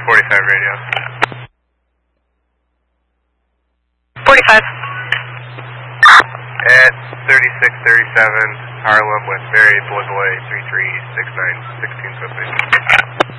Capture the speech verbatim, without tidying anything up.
forty-five radio. forty-five. At thirty-six thirty-seven, Harlem with variable delay three three six nine, sixteen something.